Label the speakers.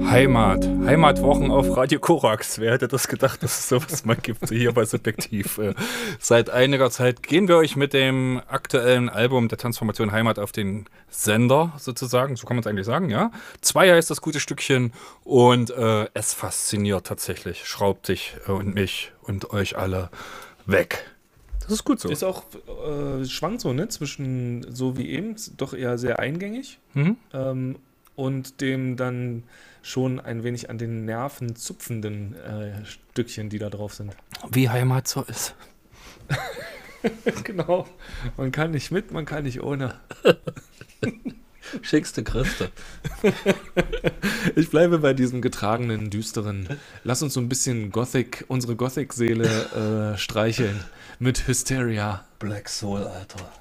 Speaker 1: Heimatwochen auf Radio Korax. Wer hätte das gedacht, dass es sowas mal gibt, hier bei Subjektiv. Seit einiger Zeit gehen wir euch mit dem aktuellen Album der Transformation Heimat auf den Sender, sozusagen. So kann man es eigentlich sagen, ja. 2 heißt das gute Stückchen und es fasziniert tatsächlich. Schraubt sich und mich und euch alle weg. Das ist gut so.
Speaker 2: Ist auch, schwankt so, ne? Zwischen so wie eben, doch eher sehr eingängig. Und dem dann schon ein wenig an den Nerven zupfenden Stückchen, die da drauf sind.
Speaker 1: Wie Heimat so ist.
Speaker 2: Genau. Man kann nicht mit, man kann nicht ohne.
Speaker 1: Schickste Christe.
Speaker 2: Ich bleibe bei diesem getragenen, düsteren. Lass uns so ein bisschen unsere Gothic-Seele streicheln mit Hysteria.
Speaker 1: Black Soul, Alter.